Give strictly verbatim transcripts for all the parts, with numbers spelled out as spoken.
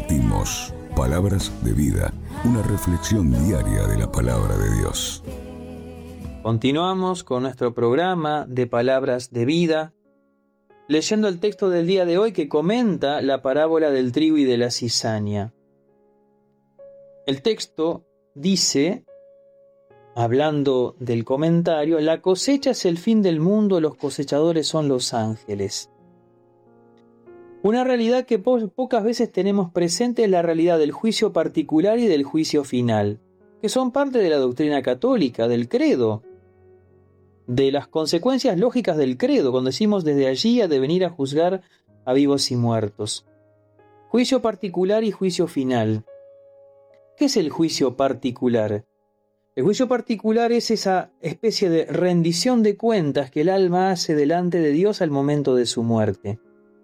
compartimos Palabras de Vida, una reflexión diaria de la Palabra de Dios. Continuamos con nuestro programa de Palabras de Vida, leyendo el texto del día de hoy que comenta la parábola del trigo y de la cizaña. El texto dice, hablando del comentario, la cosecha es el fin del mundo, los cosechadores son los ángeles. Una realidad que po- pocas veces tenemos presente es la realidad del juicio particular y del juicio final, que son parte de la doctrina católica, del credo, de las consecuencias lógicas del credo, cuando decimos desde allí ha de venir a juzgar a vivos y muertos. Juicio particular y juicio final. ¿Qué es el juicio particular? El juicio particular es esa especie de rendición de cuentas que el alma hace delante de Dios al momento de su muerte.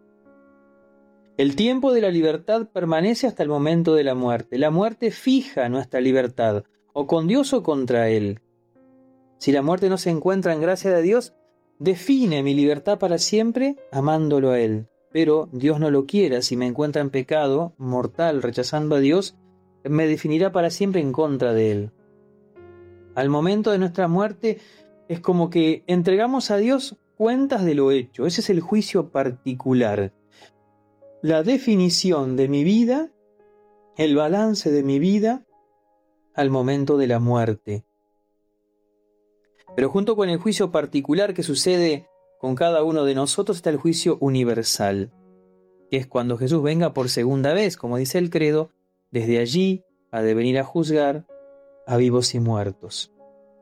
El tiempo de la libertad permanece hasta el momento de la muerte. La muerte fija nuestra libertad, o con Dios o contra Él. Si la muerte no se encuentra en gracia de Dios, define mi libertad para siempre amándolo a Él. Pero Dios no lo quiera, si me encuentra en pecado mortal, rechazando a Dios, me definirá para siempre en contra de Él. Al momento de nuestra muerte es como que entregamos a Dios cuentas de lo hecho. Ese es el juicio particular. La definición de mi vida, el balance de mi vida al momento de la muerte. Pero junto con el juicio particular que sucede con cada uno de nosotros está el juicio universal, que es cuando Jesús venga por segunda vez, como dice el credo, desde allí ha de venir a juzgar a vivos y muertos.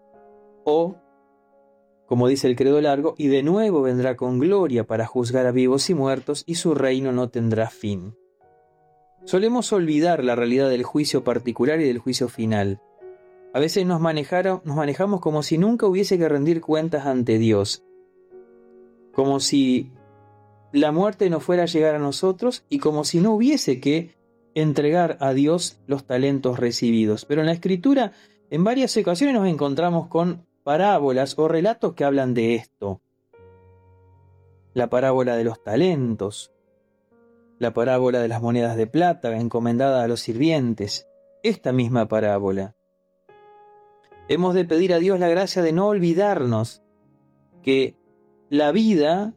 O, como dice el credo largo, y de nuevo vendrá con gloria para juzgar a vivos y muertos, y su reino no tendrá fin. Solemos olvidar la realidad del juicio particular y del juicio final. A veces nos, manejaron, nos manejamos como si nunca hubiese que rendir cuentas ante Dios. Como si la muerte no fuera a llegar a nosotros y como si no hubiese que entregar a Dios los talentos recibidos. Pero en la Escritura, en varias ocasiones nos encontramos con parábolas o relatos que hablan de esto. La parábola de los talentos, la parábola de las monedas de plata encomendada a los sirvientes, esta misma parábola. Hemos de pedir a Dios la gracia de no olvidarnos que la vida,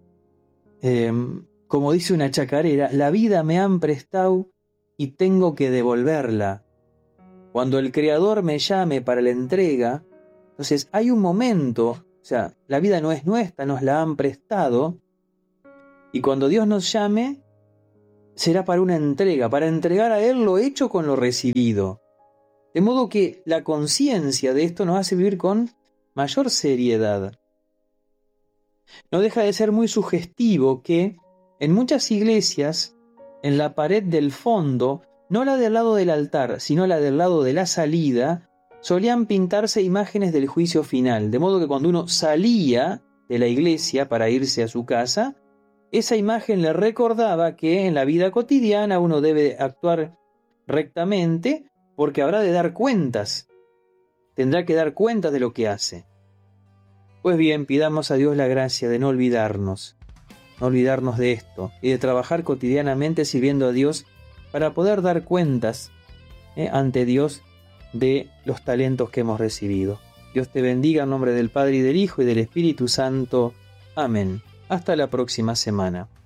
eh, como dice una chacarera, la vida me han prestado y tengo que devolverla. Cuando el Creador me llame para la entrega, entonces hay un momento, o sea, la vida no es nuestra, nos la han prestado, y cuando Dios nos llame, será para una entrega, para entregar a Él lo hecho con lo recibido. De modo que la conciencia de esto nos hace vivir con mayor seriedad. No deja de ser muy sugestivo que en muchas iglesias, en la pared del fondo, no la del lado del altar, sino la del lado de la salida, solían pintarse imágenes del juicio final, de modo que cuando uno salía de la iglesia para irse a su casa, esa imagen le recordaba que en la vida cotidiana uno debe actuar rectamente porque habrá de dar cuentas, tendrá que dar cuentas de lo que hace. Pues bien, pidamos a Dios la gracia de no olvidarnos, no olvidarnos de esto y de trabajar cotidianamente sirviendo a Dios para poder dar cuentas eh, ante Dios de los talentos que hemos recibido. Dios te bendiga en nombre del Padre y del Hijo y del Espíritu Santo. Amén. Hasta la próxima semana.